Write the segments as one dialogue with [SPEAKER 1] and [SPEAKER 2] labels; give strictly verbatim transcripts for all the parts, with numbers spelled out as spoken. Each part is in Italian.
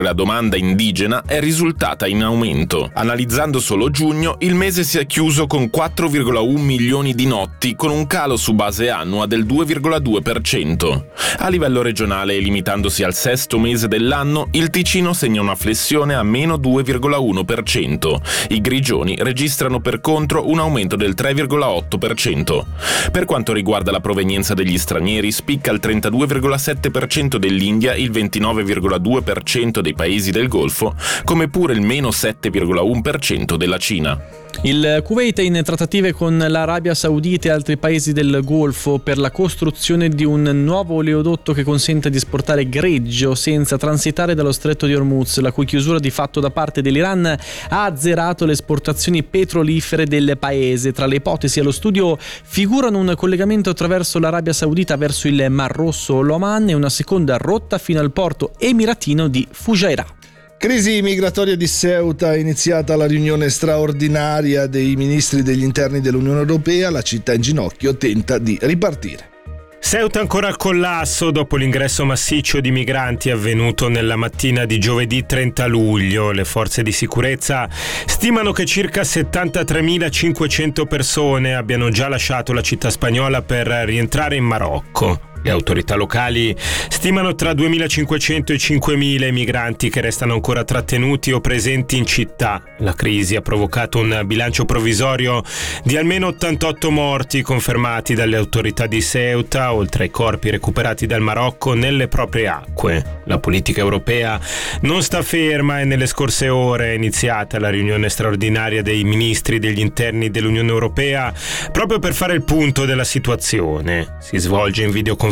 [SPEAKER 1] La domanda indigena è risultata in aumento. Analizzando solo giugno, il mese si è chiuso con quattro virgola uno milioni di notti, con un calo su base annua del due virgola due per cento. A livello regionale, limitandosi al sesto mese dell'anno, il Ticino segna una flessione a meno due virgola uno per cento. I Grigioni registrano per contro un aumento del tre virgola otto per cento. Per quanto riguarda la provenienza degli stranieri, spicca il trentadue virgola sette per cento dell'India, il ventinove virgola due per cento dei paesi del Golfo, come pure il meno sette virgola uno per cento della Cina.
[SPEAKER 2] Il Kuwait è in trattative con l'Arabia Saudita e altri paesi del Golfo per la costruzione di un nuovo oleodotto che consenta di esportare greggio senza transitare dallo stretto di Hormuz, la cui chiusura di fatto da parte dell'Iran ha azzerato le esportazioni petrolifere del paese. Tra le ipotesi allo studio figurano un collegamento attraverso l'Arabia Saudita verso il Mar Rosso o l'Oman e una seconda rotta fino al porto emiratino di Fujairah.
[SPEAKER 3] Crisi migratoria di Ceuta, è iniziata la riunione straordinaria dei ministri degli interni dell'Unione Europea, la città in ginocchio tenta di ripartire.
[SPEAKER 4] Ceuta ancora al collasso dopo l'ingresso massiccio di migranti avvenuto nella mattina di giovedì trenta luglio. Le forze di sicurezza stimano che circa settantatremilacinquecento persone abbiano già lasciato la città spagnola per rientrare in Marocco. Le autorità locali stimano tra duemilacinquecento e cinquemila i migranti che restano ancora trattenuti o presenti in città. La crisi ha provocato un bilancio provvisorio di almeno ottantotto morti confermati dalle autorità di Ceuta, oltre ai corpi recuperati dal Marocco nelle proprie acque. La politica europea non sta ferma e nelle scorse ore è iniziata la riunione straordinaria dei ministri degli interni dell'Unione Europea proprio per fare il punto della situazione. Si svolge in videoconferenza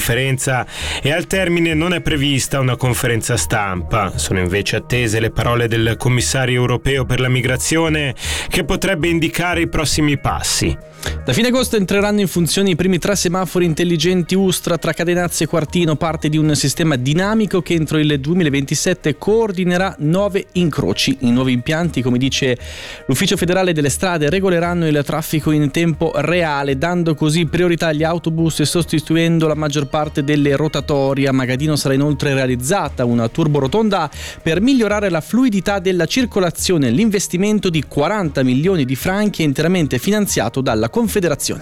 [SPEAKER 4] e al termine non è prevista una conferenza stampa. Sono invece attese le parole del commissario europeo per la migrazione che potrebbe indicare i prossimi passi.
[SPEAKER 2] Da fine agosto entreranno in funzione i primi tre semafori intelligenti Ustra tra Cadenazzo e Quartino, parte di un sistema dinamico che entro il duemilaventisette coordinerà nove incroci. I nuovi impianti, come dice l'Ufficio federale delle strade, regoleranno il traffico in tempo reale, dando così priorità agli autobus e sostituendo la maggior parte delle rotatorie. A Magadino sarà inoltre realizzata una turborotonda per migliorare la fluidità della circolazione. L'investimento di quaranta milioni di franchi è interamente finanziato dalla Confederazione.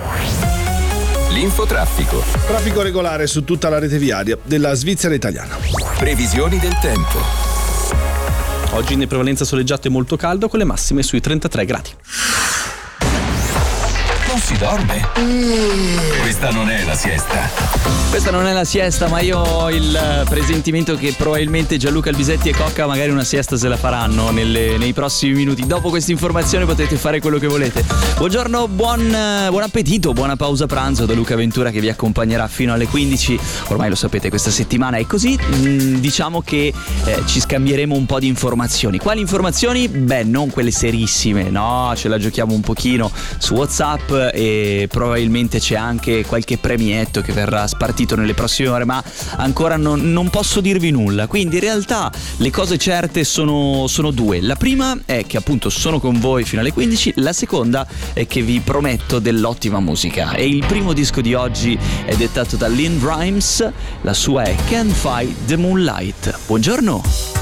[SPEAKER 5] L'infotraffico.
[SPEAKER 3] Traffico regolare su tutta la rete viaria della Svizzera italiana.
[SPEAKER 5] Previsioni del tempo.
[SPEAKER 2] Oggi in prevalenza soleggiato e molto caldo, con le massime sui trentatré gradi.
[SPEAKER 5] Non si dorme? Mm. Questa non è la siesta.
[SPEAKER 6] Questa non è la siesta, ma io ho il presentimento che probabilmente Gianluca Albisetti e Cocca magari una siesta se la faranno nelle, nei prossimi minuti. Dopo questa informazione potete fare quello che volete. Buongiorno, buon, buon appetito, buona pausa pranzo da Luca Ventura che vi accompagnerà fino alle quindici. Ormai lo sapete, questa settimana è così. Mm, diciamo che eh, ci scambieremo un po' di informazioni. Quali informazioni? Beh, non quelle serissime, no, ce la giochiamo un pochino su WhatsApp e probabilmente c'è anche qualche premietto che verrà spartito nelle prossime ore, ma ancora non, non posso dirvi nulla. Quindi in realtà le cose certe sono, sono due. La prima è che appunto sono con voi fino alle quindici, la seconda è che vi prometto dell'ottima musica. E il primo disco di oggi è dettato da Lynn Rimes, la sua è Can't Fight the Moonlight. Buongiorno.